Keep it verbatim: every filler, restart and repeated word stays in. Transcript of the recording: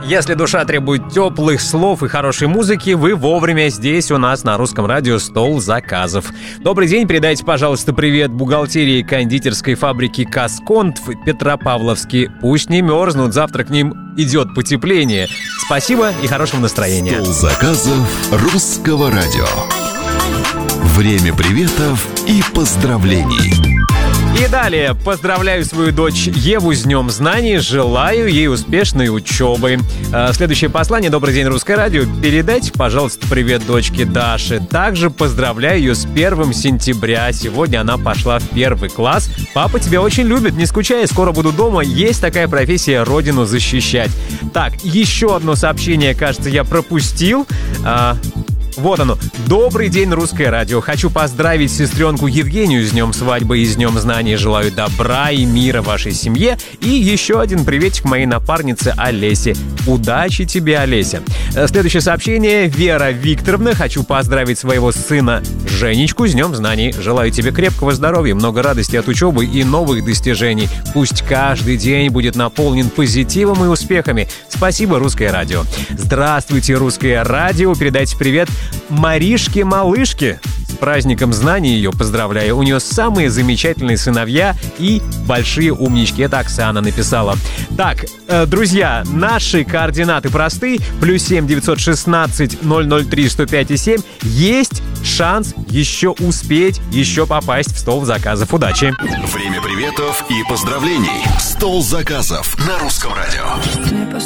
Если душа требует теплых слов и хорошей музыки, вы вовремя здесь у нас на Русском радио «Стол заказов». Добрый день, передайте, пожалуйста, привет бухгалтерии кондитерской фабрики «Касконт» в Петропавловске. Пусть не мерзнут, завтра к ним идет потепление. Спасибо и хорошего настроения. «Стол заказов» Русского радио. Время приветов и поздравлений. И далее поздравляю свою дочь Еву с Днем Знаний, желаю ей успешной учебы. Следующее послание. Добрый день, Русское радио. Передайте, пожалуйста, привет дочке Даше. Также поздравляю ее с первым сентября. Сегодня она пошла в первый класс. Папа тебя очень любит, не скучай, скоро буду дома. Есть такая профессия — родину защищать. Так, еще одно сообщение, кажется, я пропустил. А... Вот оно. Добрый день, Русское радио. Хочу поздравить сестренку Евгению с днем свадьбы и с Днем Знаний. Желаю добра и мира вашей семье. И еще один приветик моей напарнице Олесе. Удачи тебе, Олеся. Следующее сообщение. Вера Викторовна. Хочу поздравить своего сына Женечку с Днем Знаний. Желаю тебе крепкого здоровья, много радости от учебы и новых достижений. Пусть каждый день будет наполнен позитивом и успехами. Спасибо, Русское радио. Здравствуйте, Русское радио. Передайте привет Маришке-малышке. С праздником знаний ее поздравляю. У нее самые замечательные сыновья и большие умнички. Это Оксана написала. Так, э, друзья, наши координаты просты. Плюс семь девятьсот шестнадцать ноль ноль три сто пять и семь. Есть шанс еще успеть, еще попасть в стол заказов. Удачи! Время приветов и поздравлений. «Стол заказов» на Русском радио.